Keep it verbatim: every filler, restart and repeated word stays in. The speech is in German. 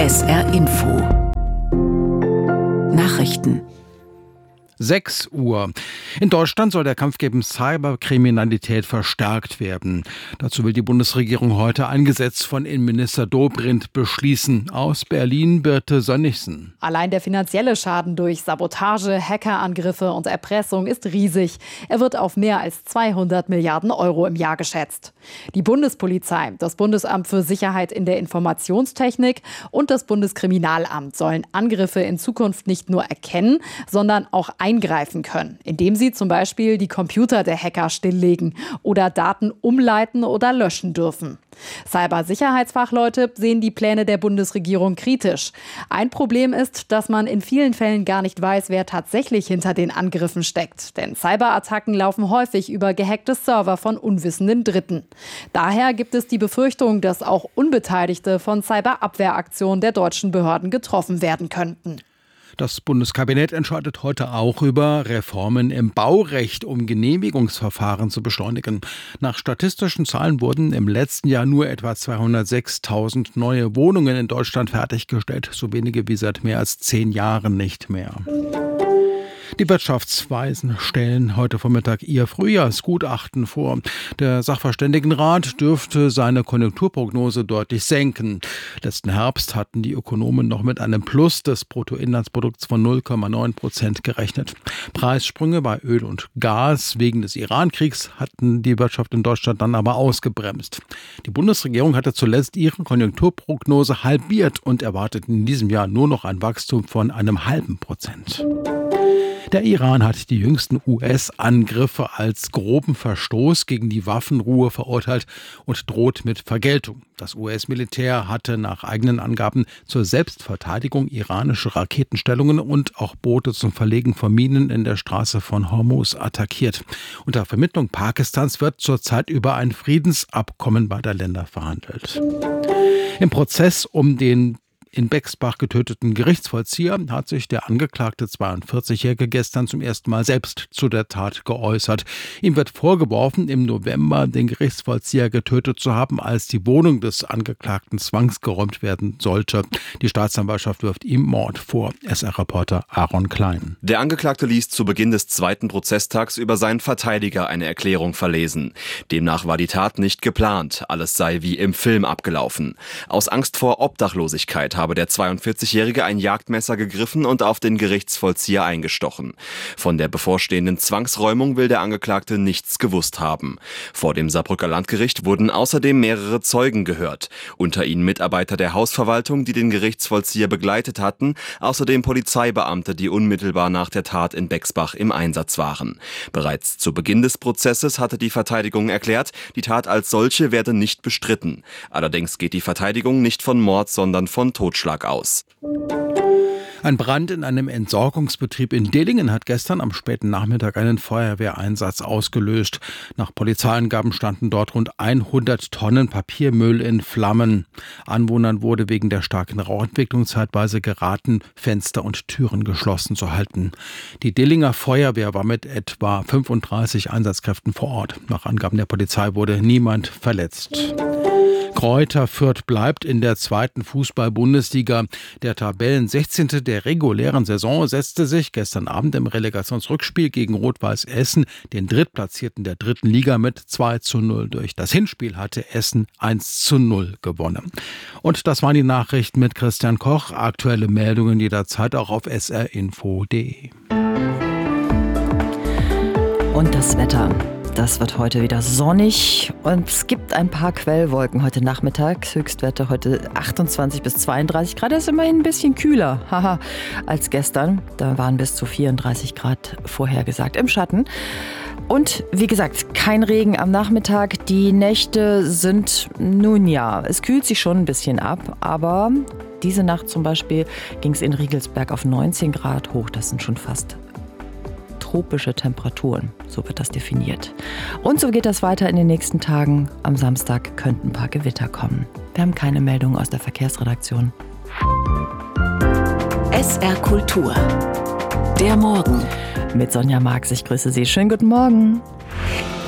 S R Info Nachrichten. sechs Uhr. In Deutschland soll der Kampf gegen Cyberkriminalität verstärkt werden. Dazu will die Bundesregierung heute ein Gesetz von Innenminister Dobrindt beschließen. Aus Berlin Birte Sönnigsen. Allein der finanzielle Schaden durch Sabotage, Hackerangriffe und Erpressung ist riesig. Er wird auf mehr als zweihundert Milliarden Euro im Jahr geschätzt. Die Bundespolizei, das Bundesamt für Sicherheit in der Informationstechnik und das Bundeskriminalamt sollen Angriffe in Zukunft nicht nur erkennen, sondern auch eingreifen können, indem sie zum Beispiel die Computer der Hacker stilllegen oder Daten umleiten oder löschen dürfen. Cybersicherheitsfachleute sehen die Pläne der Bundesregierung kritisch. Ein Problem ist, dass man in vielen Fällen gar nicht weiß, wer tatsächlich hinter den Angriffen steckt. Denn Cyberattacken laufen häufig über gehackte Server von unwissenden Dritten. Daher gibt es die Befürchtung, dass auch Unbeteiligte von Cyberabwehraktionen der deutschen Behörden getroffen werden könnten. Das Bundeskabinett entscheidet heute auch über Reformen im Baurecht, um Genehmigungsverfahren zu beschleunigen. Nach statistischen Zahlen wurden im letzten Jahr nur etwa zweihundertsechstausend neue Wohnungen in Deutschland fertiggestellt, so wenige wie seit mehr als zehn Jahren nicht mehr. Die Wirtschaftsweisen stellen heute Vormittag ihr Frühjahrsgutachten vor. Der Sachverständigenrat dürfte seine Konjunkturprognose deutlich senken. Letzten Herbst hatten die Ökonomen noch mit einem Plus des Bruttoinlandsprodukts von null Komma neun Prozent gerechnet. Preissprünge bei Öl und Gas wegen des Iran-Kriegs hatten die Wirtschaft in Deutschland dann aber ausgebremst. Die Bundesregierung hatte zuletzt ihre Konjunkturprognose halbiert und erwartet in diesem Jahr nur noch ein Wachstum von einem halben Prozent. Der Iran hat die jüngsten U S-Angriffe als groben Verstoß gegen die Waffenruhe verurteilt und droht mit Vergeltung. Das U S-Militär hatte nach eigenen Angaben zur Selbstverteidigung iranische Raketenstellungen und auch Boote zum Verlegen von Minen in der Straße von Hormuz attackiert. Unter Vermittlung Pakistans wird zurzeit über ein Friedensabkommen beider Länder verhandelt. Im Prozess um den in Bexbach getöteten Gerichtsvollzieher hat sich der angeklagte zweiundvierzigjährige gestern zum ersten Mal selbst zu der Tat geäußert. Ihm wird vorgeworfen, im November den Gerichtsvollzieher getötet zu haben, als die Wohnung des Angeklagten zwangsgeräumt werden sollte. Die Staatsanwaltschaft wirft ihm Mord vor. S R-Reporter Aaron Klein. Der Angeklagte ließ zu Beginn des zweiten Prozesstags über seinen Verteidiger eine Erklärung verlesen. Demnach war die Tat nicht geplant. Alles sei wie im Film abgelaufen. Aus Angst vor Obdachlosigkeit habe der zweiundvierzigjährige ein Jagdmesser gegriffen und auf den Gerichtsvollzieher eingestochen. Von der bevorstehenden Zwangsräumung will der Angeklagte nichts gewusst haben. Vor dem Saarbrücker Landgericht wurden außerdem mehrere Zeugen gehört. Unter ihnen Mitarbeiter der Hausverwaltung, die den Gerichtsvollzieher begleitet hatten, außerdem Polizeibeamte, die unmittelbar nach der Tat in Bexbach im Einsatz waren. Bereits zu Beginn des Prozesses hatte die Verteidigung erklärt, die Tat als solche werde nicht bestritten. Allerdings geht die Verteidigung nicht von Mord, sondern von Totschlag aus. Ein Brand in einem Entsorgungsbetrieb in Dillingen hat gestern am späten Nachmittag einen Feuerwehreinsatz ausgelöst. Nach Polizeiangaben standen dort rund hundert Tonnen Papiermüll in Flammen. Anwohnern wurde wegen der starken Rauchentwicklung zeitweise geraten, Fenster und Türen geschlossen zu halten. Die Dillinger Feuerwehr war mit etwa fünfunddreißig Einsatzkräften vor Ort. Nach Angaben der Polizei wurde niemand verletzt. Greuther Fürth bleibt in der zweiten Fußball-Bundesliga. Der Tabellensechzehnte der regulären Saison setzte sich gestern Abend im Relegationsrückspiel gegen Rot-Weiß Essen, den Drittplatzierten der dritten Liga, mit zwei zu null durch. Das Hinspiel hatte Essen eins zu null gewonnen. Und das waren die Nachrichten mit Christian Koch. Aktuelle Meldungen jederzeit auch auf s r info punkt d e. Und das Wetter. Das wird heute wieder sonnig und es gibt ein paar Quellwolken heute Nachmittag. Höchstwerte heute achtundzwanzig bis zweiunddreißig Grad. Das ist immerhin ein bisschen kühler haha, als gestern. Da waren bis zu vierunddreißig Grad vorhergesagt im Schatten. Und wie gesagt, kein Regen am Nachmittag. Die Nächte sind, nun ja, es kühlt sich schon ein bisschen ab. Aber diese Nacht zum Beispiel ging es in Riegelsberg auf neunzehn Grad hoch. Das sind schon fast tropische Temperaturen, so wird das definiert. Und so geht das weiter in den nächsten Tagen. Am Samstag könnten ein paar Gewitter kommen. Wir haben keine Meldungen aus der Verkehrsredaktion. S R Kultur. Der Morgen. Mit Sonja Marx, ich grüße Sie. Schönen guten Morgen.